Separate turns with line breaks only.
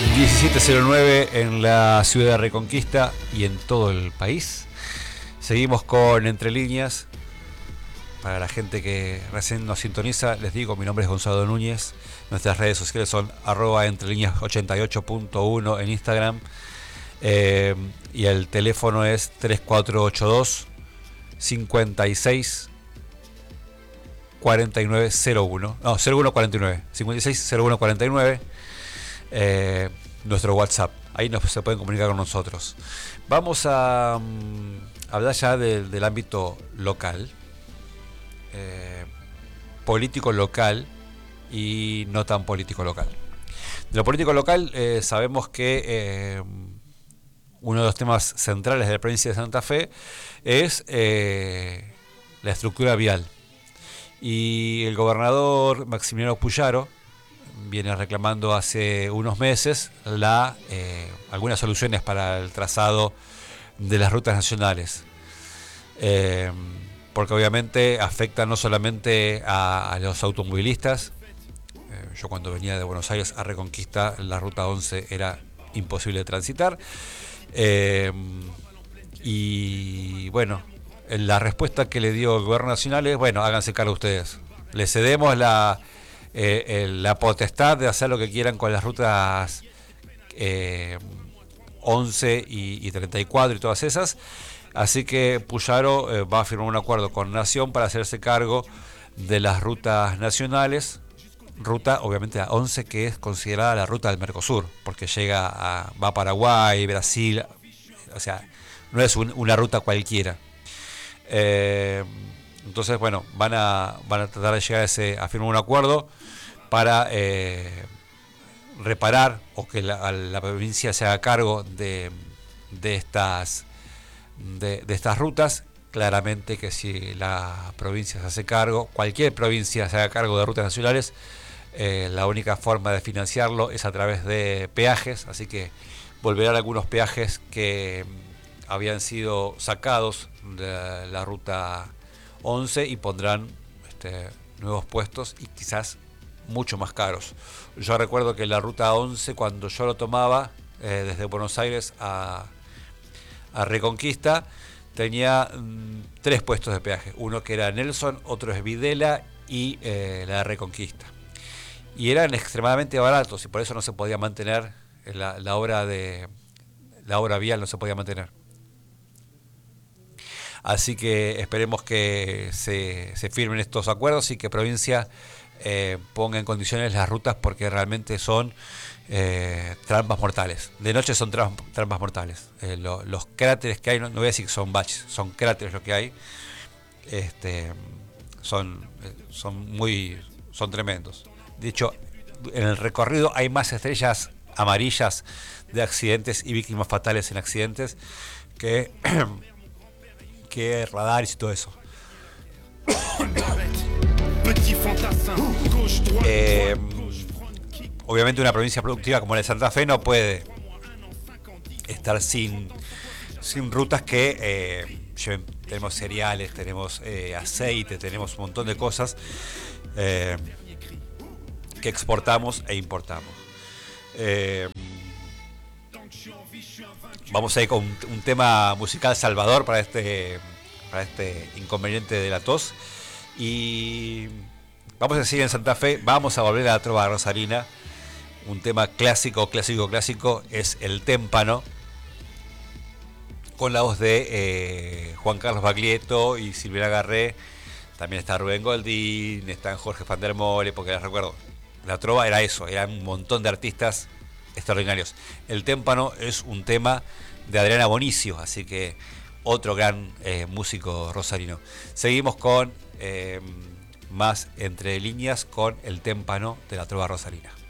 1709 en la ciudad de Reconquista y en todo el país. Seguimos con Entre Líneas. Para la gente que recién nos sintoniza, les digo, mi nombre es Gonzalo Núñez. Nuestras redes sociales son @entrelíneas88.1 en Instagram. Y el teléfono es 3482 56 4901. No, 0149. 56 0149. Nuestro WhatsApp. Ahí se pueden comunicar con nosotros. Vamos a hablar ya del ámbito local. Político local y no tan político local. De lo político local sabemos que uno de los temas centrales de la provincia de Santa Fe es la estructura vial. Y el gobernador Maximiliano Puyaro viene reclamando hace unos meses algunas soluciones para el trazado de las rutas nacionales. Porque obviamente afecta no solamente a los automovilistas. Yo cuando venía de Buenos Aires a Reconquista, la ruta 11 era imposible de transitar. Y bueno, la respuesta que le dio el gobierno nacional es, bueno, háganse cargo ustedes. Les cedemos la potestad de hacer lo que quieran con las rutas 11 y 34 y todas esas. Así que Puyaro va a firmar un acuerdo con Nación para hacerse cargo de las rutas nacionales. Ruta, obviamente, la 11, que es considerada la ruta del Mercosur, porque va a Paraguay, Brasil, o sea, no es una ruta cualquiera. Entonces, bueno, van a tratar de llegar a firmar un acuerdo para reparar o que la provincia se haga cargo de estas rutas. Claramente que si la provincia se hace cargo, cualquier provincia se haga cargo de rutas nacionales, la única forma de financiarlo es a través de peajes, así que volverán algunos peajes que habían sido sacados de la ruta 11 y pondrán nuevos puestos y quizás mucho más caros. Yo recuerdo que la ruta 11, cuando yo lo tomaba desde Buenos Aires a Reconquista, tenía 3 puestos de peaje. Uno que era Nelson, otro es Videla y la de Reconquista. Y eran extremadamente baratos y por eso no se podía mantener la obra vial, no se podía mantener. Así que esperemos que se firmen estos acuerdos y que provincia ponga en condiciones las rutas, porque realmente son trampas mortales. De noche son trampas mortales. Los cráteres que hay, no voy a decir que son baches, son cráteres lo que hay. Son tremendos. De hecho, en el recorrido hay más estrellas amarillas de accidentes y víctimas fatales en accidentes que radares y todo eso. Obviamente una provincia productiva como la de Santa Fe no puede estar sin rutas que lleven. Tenemos cereales, tenemos aceite, tenemos un montón de cosas que exportamos e importamos. Vamos a ir con un tema musical salvador para este inconveniente de la tos. Y vamos a seguir en Santa Fe, vamos a volver a la trova rosarina. Un tema clásico es El Témpano, con la voz de Juan Carlos Baglietto y Silvina Garré. También está Rubén Goldín, está Jorge Van der Mole, porque les recuerdo, la trova era eso, eran un montón de artistas extraordinarios. El Témpano es un tema de Adriana Bonicio, así que otro gran músico rosarino. Seguimos con más Entre Líneas con El Témpano de la trova rosarina.